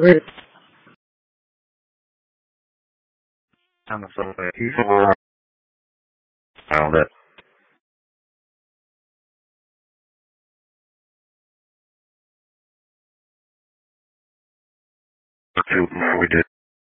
Great. I'm so bad. He's around that. Before we did.